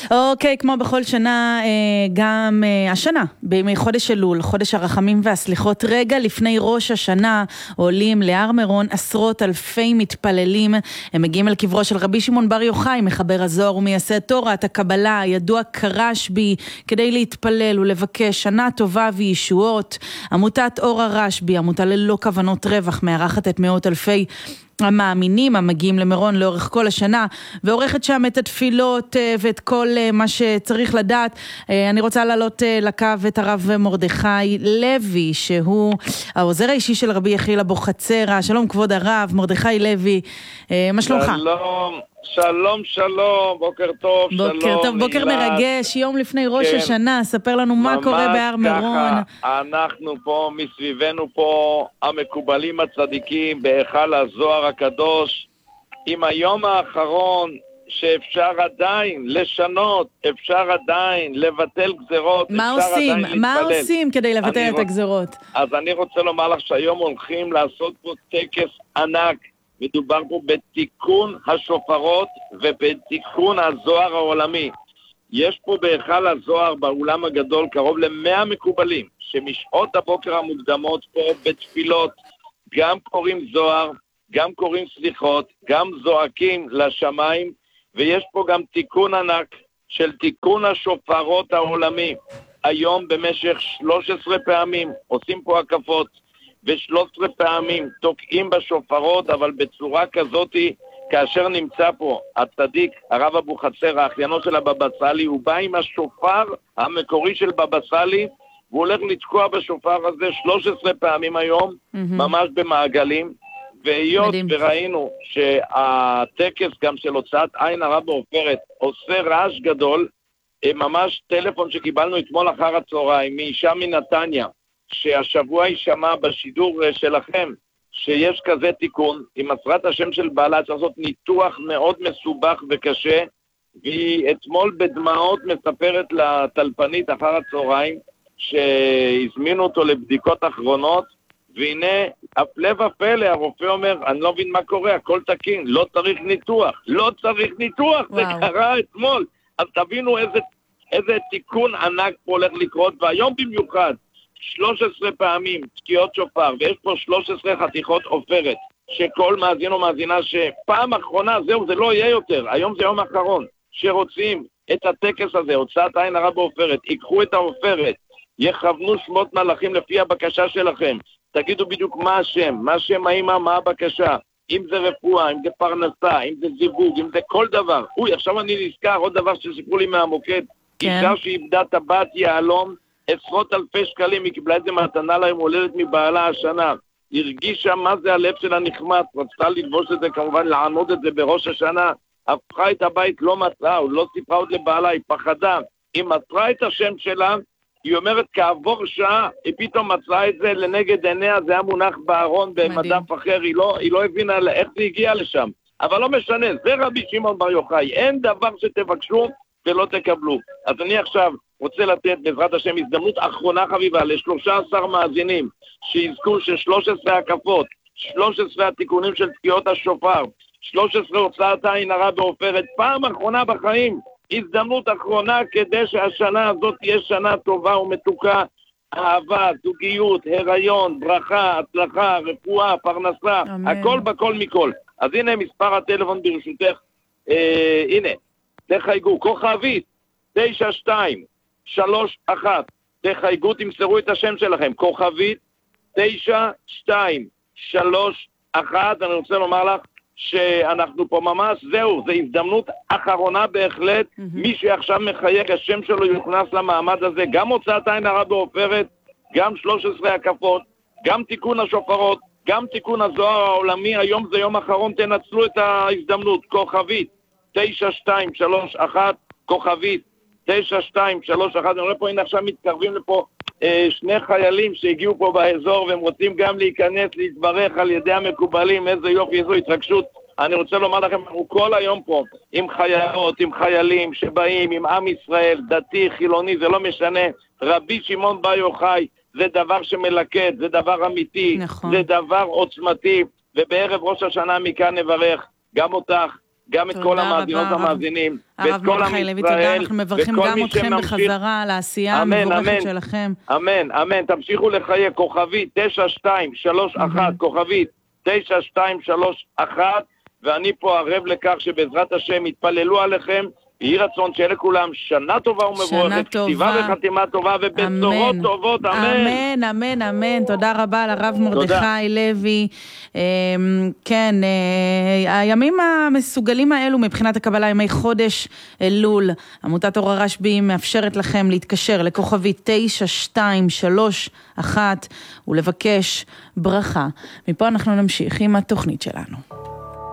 אוקיי, כמו בכל שנה, גם השנה, בימי חודש אלול, חודש הרחמים והסליחות, רגע לפני ראש השנה, עולים להר מירון עשרות אלפי מתפללים. הם מגיעים אל קברו של רבי שמעון בר יוחאי, מחבר הזוהר ומייסד תורת הקבלה, ידוע כרשב"י, כדי להתפלל ולבקש שנה טובה וישועות. עמותת אור הרשב"י, עמותה ללא כוונות רווח, מארחת את מאות אלפי המאמינים המגיעים למירון לאורך כל השנה, ועורכת שם את התפילות ואת כל מה שצריך לדעת. אני רוצה לעלות לקו את הרב מרדכי לוי, שהוא העוזר האישי של רבי יחיאל אבוחצירא. שלום כבוד הרב, מרדכי לוי, מה שלומך? שלום, שלום, שלום, בוקר טוב, בוקר טוב, בוקר מרגש, יום לפני ראש השנה, ספר לנו מה קורה בהר מירון. אנחנו פה, מסביבנו פה, המקובלים הצדיקים, בהיכל הזוהר הקדוש, עם היום האחרון שאפשר עדיין לשנות, אפשר עדיין לבטל גזרות, מה עושים? מה עושים כדי לבטל את הגזרות? אז אני רוצה לומר לך שהיום הולכים לעשות פה טקס ענק, מדובר פה בתיקון השופרות ובתיקון הזוהר העולמי. יש פה בהיכל הזוהר באולם הגדול קרוב ל100 מקובלים שמשעות הבוקר המוקדמות פה בתפילות גם קוראים זוהר, גם קוראים סליחות, גם זועקים לשמיים, ויש פה גם תיקון ענק של תיקון השופרות העולמי. היום במשך 13 פעמים עושים פה הקפות, ו13 פעמים תוקעים בשופרות, אבל בצורה כזאת, כאשר נמצא פה הצדיק, הרב אבוחצירא, אחיינו של הבבא סאלי, הוא בא עם השופר המקורי של בבא סאלי, והוא הולך לתקוע בשופר הזה 13 פעמים היום, ממש במעגלים, והיות וראינו שהטקס גם של הוצאת עין הרע בעופרת עושה רעש גדול, ממש טלפון שקיבלנו אתמול אחר הצהריים מאישה מנתניה, שהשבוע יישמע בשידור שלכם שיש כזה תיקון, עם מסרת השם של בעלה צריך לעשות ניתוח מאוד מסובך וקשה, והיא אתמול בדמעות מספרת לטלפנית אחר הצהריים שהזמינו אותו לבדיקות אחרונות, והנה הפלא ופלא, הרופא אומר אני לא מבין מה קורה, הכל תקין, לא צריך ניתוח, לא צריך ניתוח. זה קרה אתמול. אז תבינו איזה תיקון ענק פה הולך לקרות, והיום במיוחד 13 פעמים תקיעות שופר, ויש פה 13 חתיכות עופרת, שכל מאזין או מאזינה שפעם אחרונה, זהו, זה לא יהיה יותר, היום זה יום האחרון, שרוצים את הטקס הזה, הוצאת עין הרע בעופרת, ייקחו את העופרת, יכוונו שמות מלאכים לפי הבקשה שלכם, תגידו בדיוק מה השם, מה השם האמא, מה הבקשה, אם זה רפואה, אם זה פרנסה, אם זה זיווג, אם זה כל דבר. עכשיו אני נזכר עוד דבר שסיפרו לי מהמוקד, אישה שאיבדה טבעת יהלום, עשרות אלפי שקלים, היא קיבלה את זה מתנה לה, היא מולדת מבעלה השנה, הרגישה מה זה הלב שלה נחמץ, רצתה ללבוש את זה כמובן, לענוד את זה בראש השנה, הפכה את הבית, לא מצאה, הוא לא סיפרה עוד לבעלה, היא פחדה, היא מצאה את השם שלה, היא אומרת כעבור שעה, היא פתאום מצאה את זה לנגד עיניה, זה היה מונח בארון במדף אחר, היא לא הבינה איך זה הגיע לשם, אבל לא משנה, זה רבי שמעון בר יוחאי, אין דבר שתבקשו ולא תקבלו. אז אני עכשיו רוצה לתת בעזרת השם הזדמנות אחרונה חביבה ל13 מאזינים שיזכו ש13 הקפות, 13 התיקונים של תקיעות השופר, 13 הוצאת עין הרע בעופרת, פעם אחרונה בחיים, הזדמנות אחרונה כדי שהשנה הזאת תהיה שנה טובה ומתוקה, אהבה, זוגיות, הריון, ברכה, הצלחה, רפואה, פרנסה, הכל בכל מכל. אז הנה מספר הטלפון ברשותך, הנה, תחייגו, כוכבית 9231, תחייגו, תמסרו את השם שלכם, כוכבית 9231, אני רוצה לומר לך שאנחנו פה ממש, זהו, זו הזדמנות אחרונה בהחלט, מי שעכשיו מחייג, השם שלו יוכנס למעמד הזה, גם הוצאת עין הרע בעופרת, גם 13 הקפות, גם תיקון השופרות, גם תיקון הזוהר העולמי, היום זה יום אחרון, תנצלו את ההזדמנות, כוכבית 9231, כוכבית 9231, אני רואה פה, הנה עכשיו מתקרבים לפה שני חיילים שהגיעו פה באזור, והם רוצים גם להיכנס, להתברך על ידי המקובלים, איזה יופי, איזו התרגשות. אני רוצה לומר לכם, אנחנו כל היום פה עם חיילות, עם חיילים שבאים, עם עם ישראל, דתי, חילוני, זה לא משנה, רבי שמעון בר יוחאי, זה דבר שמלכד, זה דבר אמיתי, נכון. זה דבר עוצמתי, ובערב ראש השנה מכאן נברך גם אותך, גם את כל המאזינות המאזינים, ואת כל עם ישראל, אנחנו מברכים גם אתכם בחזרה על העשייה המבורכת שלכם. אמן, אמן, תמשיכו לחיי, כוכבי 9231, כוכבי 9231, ואני פה ערב לכך שבעזרת השם יתפללו עליכם, יהי רצון שיהיה לכולם שנה טובה ומבורכת, כתיבה וחתימה טובה ובשורות טובות, אמן. אמן, אמן, אמן. תודה רבה לרב מרדכי לוי. כן, הימים המסוגלים האלו מבחינת הקבלה, ימי חודש אלול, עמותת אור הרשב"י מאפשרת לכם להתקשר לכוכבי 9231 ולבקש ברכה. מפה אנחנו נמשיך עם התוכנית שלנו.